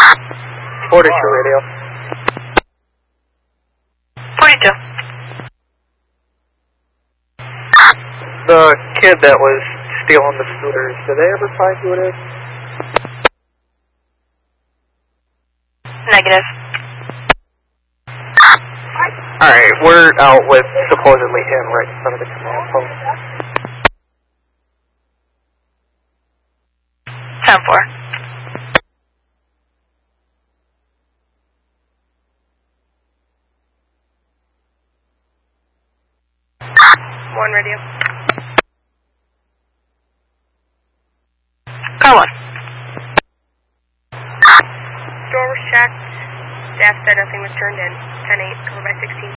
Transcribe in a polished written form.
42 radio. 42. The kid that was stealing the scooters, did they ever find who it is? Negative. Alright, we're out with supposedly him right in front of the command post. 10-4. One radio. Car 1. Door was checked. Staff said nothing was turned in. 10-8, covered by 16.